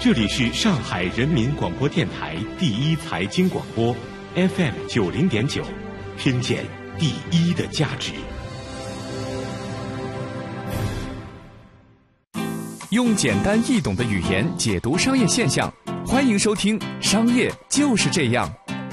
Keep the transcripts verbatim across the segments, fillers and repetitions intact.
这里是上海人民广播电台第一财经广播 F M 九零点九，听见第一的价值。 用简单易懂的语言解读商业现象，欢迎收听《商业就是这样》。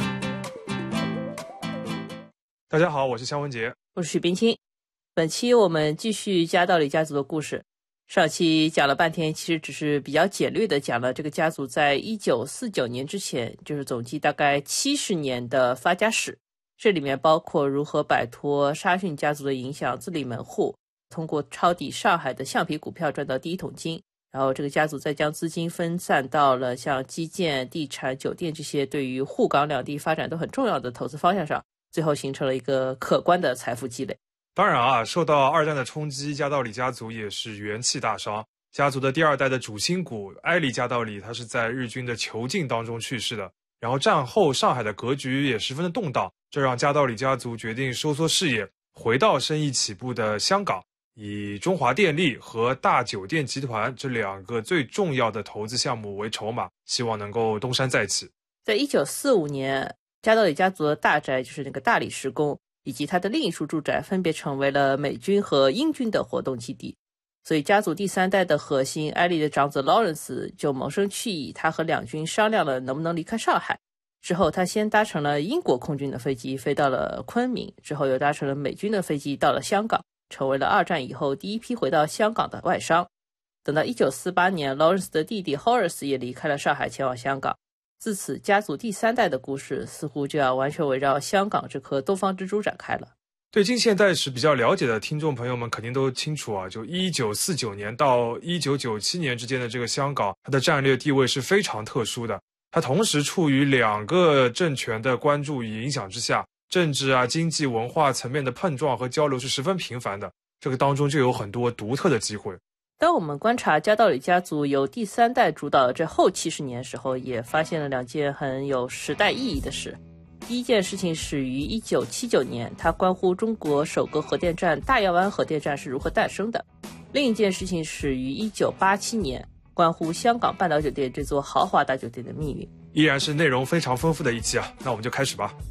大家好，我是肖文杰， 我是许冰清。本期我们继续加道理家族的故事。上期讲了半天，其实只是比较简略的讲了这个家族在一九四九年之前，就是总计大概七十年的发家史。这里面包括如何摆脱沙逊家族的影响，自立门户，通过抄底上海的橡皮股票赚到第一桶金，然后这个家族再将资金分散到了像基建、地产、酒店这些对于沪港两地发展都很重要的投资方向上，最后形成了一个可观的财富积累。 当然啊，受到二战的冲击，加道理家族也是元气大伤。家族的第二代的主心骨埃里加道理，他是在日军的囚禁当中去世的。然后战后上海的格局也十分的动荡，这让加道理家族决定收缩视野，回到生意起步的香港，以中华电力和大酒店集团这两个最重要的投资项目为筹码，希望能够东山再起。 在一九四五年，加道理家族的大宅就是那个大理石宫，以及他的另一处住宅分别成为了美军和英军的活动基地。所以家族第三代的核心埃利的长子劳伦斯就萌生去意，他和两军商量了能不能离开上海。之后他先搭乘了英国空军的飞机飞到了昆明，之后又搭乘了美军的飞机到了香港，成为了二战以后第一批回到香港的外商。等到一九四八年，劳伦斯的弟弟 Horace 也离开了上海前往香港。自此家族第三代的故事似乎就要完全围绕香港这颗东方之珠展开了。 对近现代史比较了解的听众朋友们肯定都清楚啊，就一九四九年到一九九七年之间的这个香港，它的战略地位是非常特殊的。它同时处于两个政权的关注与影响之下，政治啊、经济、文化层面的碰撞和交流是十分频繁的，这个当中就有很多独特的机会。 当我们观察加道理家族由第三代主导的这后七十年的时候，也发现了两件很有时代意义的事。第一件事情始于一九七九年，它关乎中国首个核电站大亚湾核电站是如何诞生的。另一件事情始于一九八七年，关乎香港半岛酒店这座豪华大酒店的命运。 依然是内容非常丰富的一期啊，那我们就开始吧。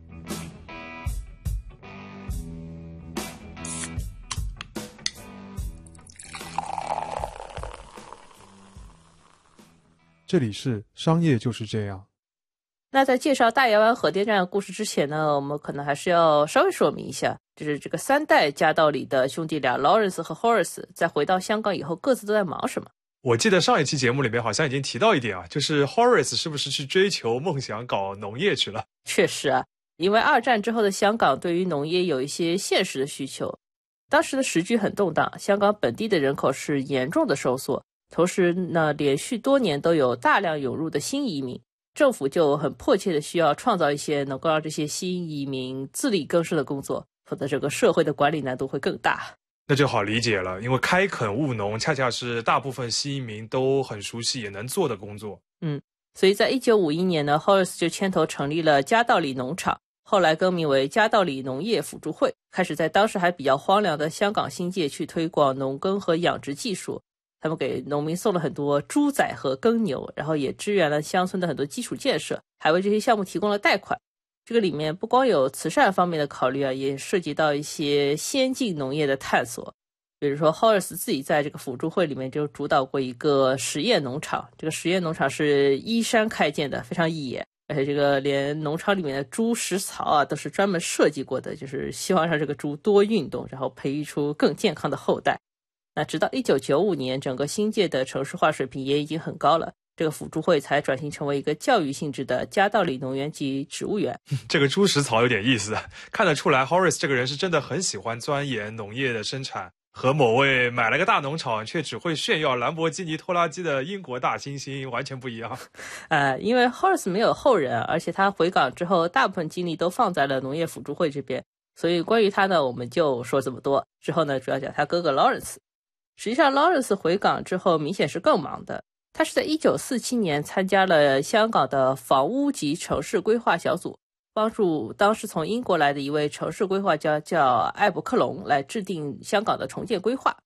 这里是商业就是这样。 那在介绍大亚湾核电站的故事之前呢，我们可能还是要稍微说明一下，就是这个三代加道理的兄弟俩 Lawrence 和 Horace 在回到香港以后各自都在忙什么。 我记得上一期节目里面好像已经提到一点啊，就是 Horace 是不是去追求梦想搞农业去了？ 确实啊，因为二战之后的香港对于农业有一些现实的需求。当时的时局很动荡，香港本地的人口是严重的收缩，同时呢，连续多年都有大量涌入的新移民，政府就很迫切的需要创造一些能够让这些新移民自力更生的工作，否则这个社会的管理难度会更大。 那就好理解了，因为开垦务农恰恰是大部分新移民都很熟悉也能做的工作。 嗯，所以在一九五一年呢 Horace 就牵头成立了加道理农场，后来更名为加道理农业辅助会，开始在当时还比较荒凉的香港新界去推广农耕和养殖技术。他们给农民送了很多猪仔和耕牛，然后也支援了乡村的很多基础建设，还为这些项目提供了贷款。这个里面不光有慈善方面的考虑啊，也涉及到一些先进农业的探索。比如说 Horace 自己在这个辅助会里面就主导过一个实验农场，这个实验农场是依山开建的，非常野，而且这个连农场里面的猪食槽啊都是专门设计过的，就是希望让这个猪多运动，然后培育出更健康的后代。那直到一九九五年，整个新界的城市化水平也已经很高了，这个辅助会才转型成为一个教育性质的加道理农园及植物园。 这个猪食槽有点意思，看得出来 Horace 这个人是真的很喜欢钻研农业的生产，和某位买了个大农场却只会炫耀兰博基尼拖拉机的英国大猩猩完全不一样。 呃，因为 Horace 没有后人，而且他回港之后大部分精力都放在了农业辅助会这边，所以关于他呢我们就说这么多。之后呢主要讲他哥哥 Lawrence。实际上 Lawrence 回港之后明显是更忙的，他是在一九四七年参加了香港的房屋及城市规划小组，帮助当时从英国来的一位城市规划家叫艾伯克隆来制定香港的重建规划。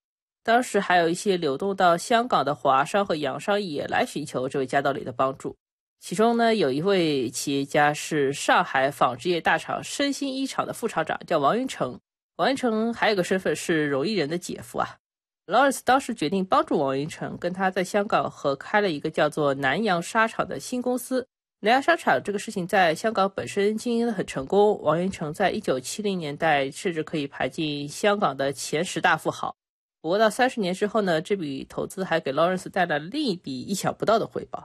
当时还有一些流动到香港的华商和洋商也来寻求这位加道理的帮助。其中呢，有一位企业家是上海纺织业大厂身心衣厂的副厂长，叫王云成。王云成还有个身份是荣毅仁的姐夫啊。Lawrence 当时决定帮助王云成，跟他在香港合开了一个叫做南洋纱厂的新公司。南洋纱厂这个事情在香港本身经营的很成功，王云成在一九七零年代甚至可以排进香港的前十大富豪。不过到三十年之后呢，这笔投资还给 Lawrence 带来了另一笔意想不到的回报。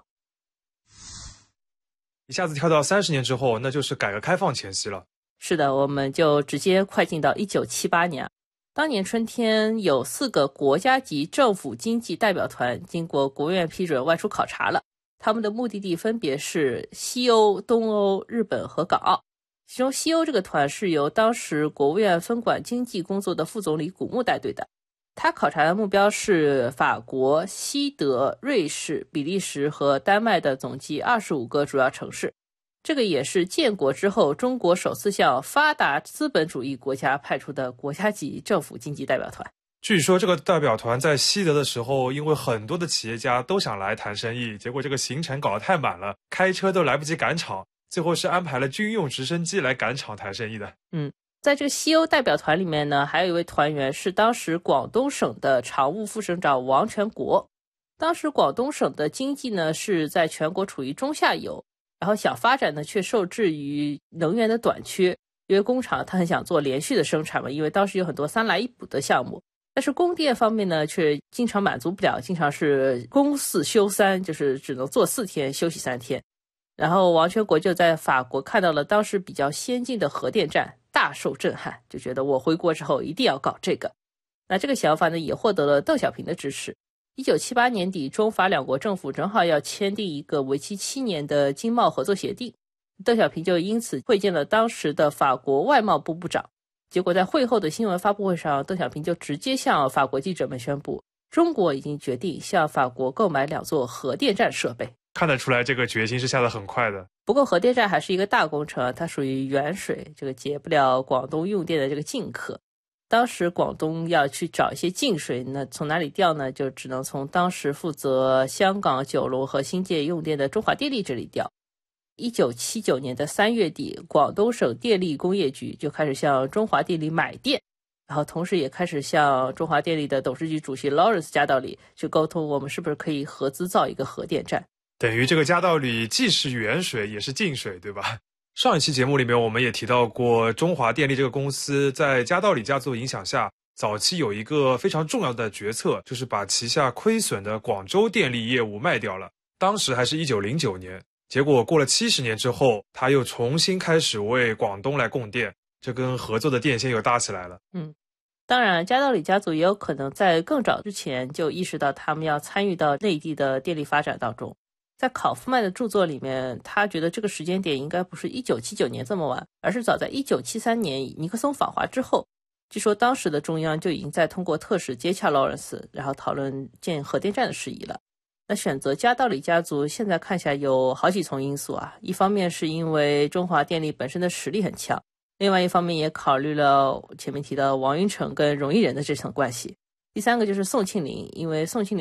一下子跳到三十年之后，那就是改革开放前夕了。 是的，我们就直接快进到一九七八年。当年春天，有四个国家级政府经济代表团经过国务院批准外出考察了，他们的目的地分别是西欧、东欧、日本和港澳。其中西欧这个团是由当时国务院分管经济工作的副总理古牧带队的，他考察的目标是法国、西德、瑞士、比利时和丹麦的总计二十五个主要城市。这个也是建国之后中国首次向发达资本主义国家派出的国家级政府经济代表团。 据说这个代表团在西德的时候，因为很多的企业家都想来谈生意，结果这个行程搞得太满了，开车都来不及赶场，最后是安排了军用直升机来赶场谈生意的。 嗯，在这个西欧代表团里面呢，还有一位团员是当时广东省的常务副省长王全国。当时广东省的经济呢是在全国处于中下游，然后想发展呢却受制于能源的短缺，因为工厂它很想做连续的生产嘛，因为当时有很多三来一补的项目，但是供电方面呢却经常满足不了，经常是供四休三，就是只能做四天休息三天。然后王全国就在法国看到了当时比较先进的核电站，大受震撼，就觉得我回国之后一定要搞这个。那这个想法呢也获得了邓小平的支持。一九七八年底，中法两国政府正好要签订一个为期七年的经贸合作协定，邓小平就因此会见了当时的法国外贸部部长。结果在会后的新闻发布会上，邓小平就直接向法国记者们宣布，中国已经决定向法国购买两座核电站设备。 看得出来这个决心是下得很快的。 不过核电站还是一个大工程，它属于远水，这个解不了广东用电的这个近渴。当时广东要去找一些净水，那从哪里调呢？就只能从当时负责香港、九龙和新界用电的中华电力这里调。一九七九年的三月底，广东省电力工业局就开始向中华电力买电，然后同时也开始向中华电力的董事局主席 Lawrence 加道理去沟通，我们是不是可以合资造一个核电站。 等于这个加道理既是远水也是近水，对吧？上一期节目里面我们也提到过，中华电力这个公司在加道理家族影响下，早期有一个非常重要的决策，就是把旗下亏损的广州电力业务卖掉了。当时还是一九零九年，结果过了七十年之后，他又重新开始为广东来供电，这跟合作的电线又搭起来了。 嗯，当然加道理家族也有可能在更早之前就意识到他们要参与到内地的电力发展当中。在考夫曼的著作里面，他觉得这个时间点应该不是一九七九年这么晚，而是早在一九七三年尼克松访华之后。据说当时的中央就已经在通过特使接洽劳伦斯，然后讨论建核电站的事宜了。那选择加道理家族现在看起来有好几重因素啊，一方面是因为中华电力本身的实力很强，另外一方面也考虑了前面提到王云成跟荣毅仁的这层关系。第三个就是宋庆龄，因为宋庆龄